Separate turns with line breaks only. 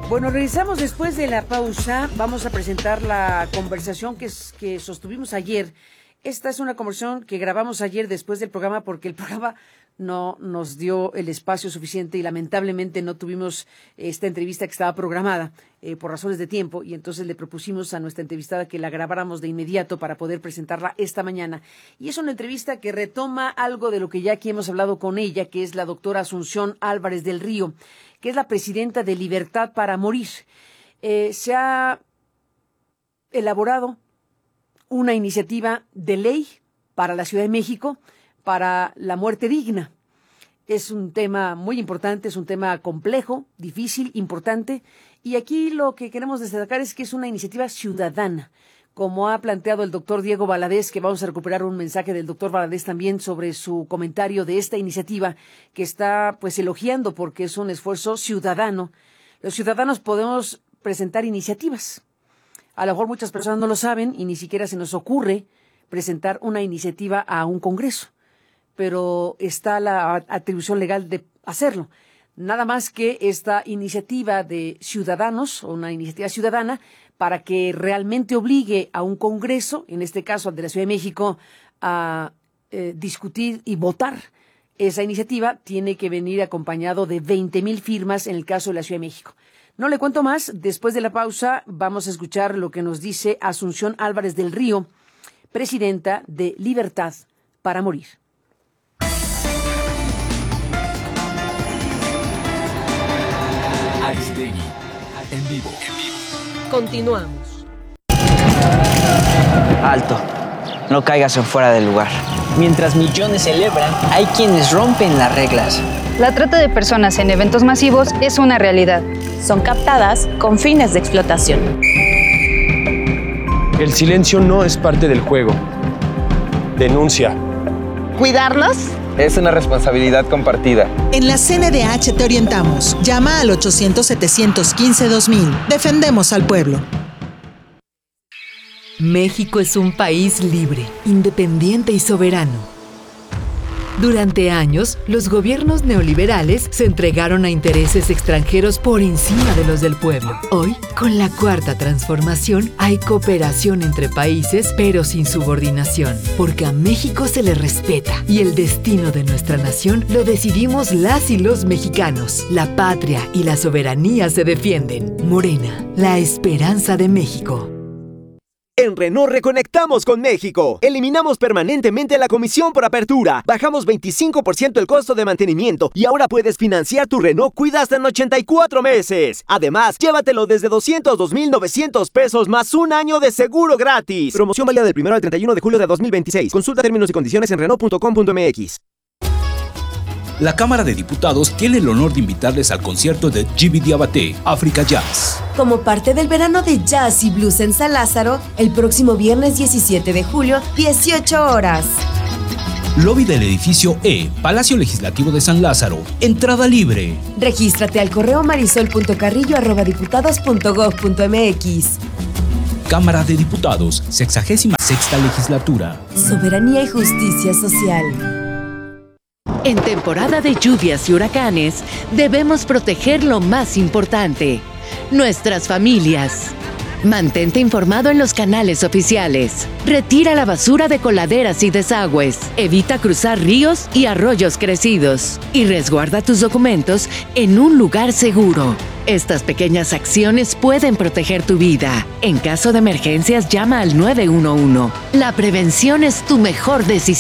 Bueno, regresamos después de la pausa. Vamos a presentar la conversación que sostuvimos ayer. Esta es una conversación que grabamos ayer después del programa porque el programa no nos dio el espacio suficiente y lamentablemente no tuvimos esta entrevista que estaba programada por razones de tiempo, y entonces le propusimos a nuestra entrevistada que la grabáramos de inmediato para poder presentarla esta mañana. Y es una entrevista que retoma algo de lo que ya aquí hemos hablado con ella, que es la doctora Asunción Álvarez del Río, que es la presidenta de Libertad para Morir. Se ha elaborado una iniciativa de ley para la Ciudad de México para la muerte digna. Es un tema muy importante, es un tema complejo, difícil, importante, y aquí lo que queremos destacar es que es una iniciativa ciudadana, como ha planteado el doctor Diego Valadez, que vamos a recuperar un mensaje del doctor Valadez también sobre su comentario de esta iniciativa, que está pues elogiando porque es un esfuerzo ciudadano. Los ciudadanos podemos presentar iniciativas. A lo mejor muchas personas no lo saben y ni siquiera se nos ocurre presentar una iniciativa a un congreso, pero está la atribución legal de hacerlo. Nada más que esta iniciativa de ciudadanos, o una iniciativa ciudadana, para que realmente obligue a un congreso, en este caso al de la Ciudad de México, a discutir y votar esa iniciativa, tiene que venir acompañado de 20,000 firmas en el caso de la Ciudad de México. No le cuento más. Después de la pausa vamos a escuchar lo que nos dice Asunción Álvarez del Río, presidenta de Libertad para Morir.
Aristegui, en vivo.
Continuamos.
Alto, no caigas en fuera del lugar.
Mientras millones celebran, hay quienes rompen las reglas.
La trata de personas en eventos masivos es una realidad.
Son captadas con fines de explotación.
El silencio no es parte del juego. Denuncia.
¿Cuidarnos?
Es una responsabilidad compartida.
En la CNDH te orientamos. Llama al 800-715-2000. Defendemos al pueblo.
México es un país libre, independiente y soberano. Durante años, los gobiernos neoliberales se entregaron a intereses extranjeros por encima de los del pueblo. Hoy, con la Cuarta Transformación, hay cooperación entre países, pero sin subordinación, porque a México se le respeta y el destino de nuestra nación lo decidimos las y los mexicanos. La patria y la soberanía se defienden. Morena, la esperanza de México.
En Renault reconectamos con México. Eliminamos permanentemente la comisión por apertura. Bajamos 25% el costo de mantenimiento y ahora puedes financiar tu Renault Kwida hasta en 84 meses. Además, llévatelo desde 202,900 pesos más un año de seguro gratis. Promoción válida del 1 al 31 de julio de 2026. Consulta términos y condiciones en Renault.com.mx.
La Cámara de Diputados tiene el honor de invitarles al concierto de Gibi Diabaté, África Jazz.
Como parte del verano de jazz y blues en San Lázaro, el próximo viernes 17 de julio, 18 horas.
Lobby del edificio E, Palacio Legislativo de San Lázaro. Entrada libre.
Regístrate al correo marisol.carrillo@diputados.gov.mx.
Cámara de Diputados, 66ª Legislatura.
Soberanía y justicia social.
En temporada de lluvias y huracanes, debemos proteger lo más importante, nuestras familias. Mantente informado en los canales oficiales. Retira la basura de coladeras y desagües. Evita cruzar ríos y arroyos crecidos. Y resguarda tus documentos en un lugar seguro. Estas pequeñas acciones pueden proteger tu vida. En caso de emergencias, llama al 911. La prevención es tu mejor decisión.